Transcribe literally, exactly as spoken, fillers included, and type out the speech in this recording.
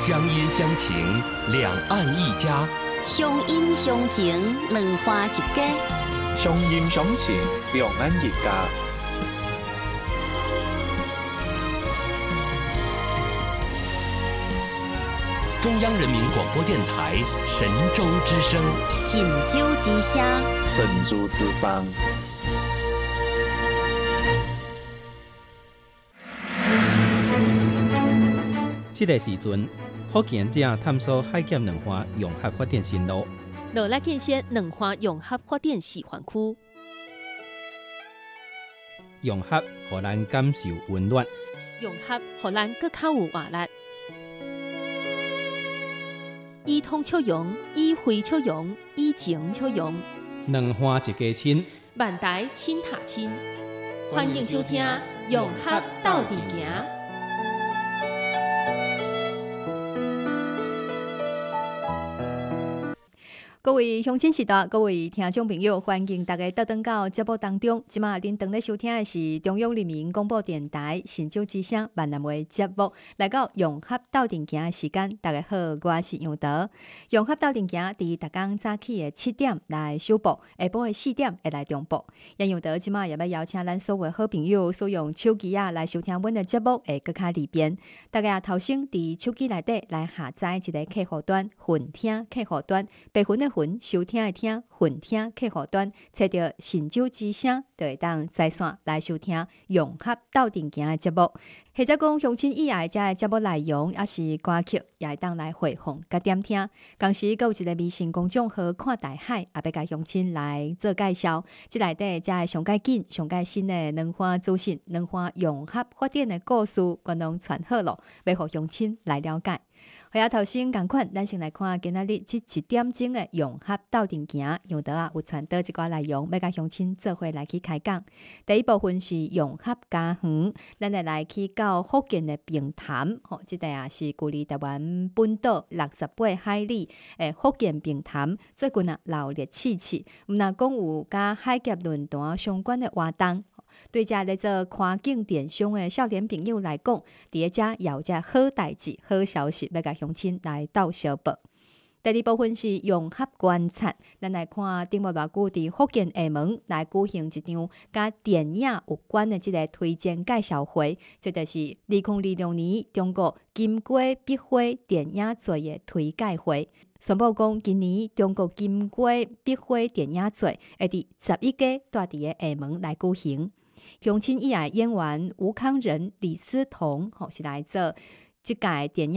乡音乡情，两岸一家。 乡音乡情，两花一家。 乡音乡情，两岸一家。 中央人民广播电台神州之声， 神州之声， 神州之声。 这个时阵，福建正探索海咸两花融合发展新路， 落来建设两花融合发展示范区。 融合互咱感受温暖， 融合互咱更较有活力。以通促融，以惠促融，以情促融。 两花一家亲， 万代亲塔亲。欢迎收听《融合斗阵行》。 各位乡亲时代，各位听众朋友，欢迎大家倒转到节目当中。即马您当咧收听的是中央人民广播电台神州之声闽南话节目，来到融合斗阵行的时间。大家好，我是杨桃。融合斗阵行伫逐工早起的七点来首播，下晡的四点会来中播。杨桃即马也要邀请咱所有好朋友使用手机啊来收听阮的节目，会更较利便。大家头先伫手机内底来下载一个客户端，混听客户端，白云的。收听的听，混听客户端，找到神州之声，就会当在线来收听融合斗阵行的节目。或者讲乡亲以外遮的节目内容，也是歌曲，也会当来回放甲点听。同时，还有一个微信公众号看大海，也要甲乡亲来做介绍。即内底遮的上界紧、上界新的两花资讯、两花融合发展的故事，全拢传好咯，要互乡亲来了解。或者头先同款，咱先来看今仔日即一点钟的融合斗阵行，杨桃啊有传倒一寡内容，要甲乡亲做伙来去开讲。第一部分是融合家园，咱来来去到福建的平潭，吼，即个也是距离台湾本岛六十八海里，诶，福建平潭最近啊闹热气气，毋若讲有甲海峡论坛相关的活动。对遮咧做跨境电商的少年朋友来讲，伫遮也有遮好代志、好消息，要甲乡亲来斗相报。第二部分是融合观察，咱来看顶无偌久伫福建厦门来举行一场甲电影有关的即个推荐介绍会，这就是二零二六年中国金龟笔画电影节的推介会。宣布讲，今年中国金龟笔画电影节会伫十一家带伫个厦门来举行。乡亲以外演员吴康仁、李思彤，吼是来做即届电影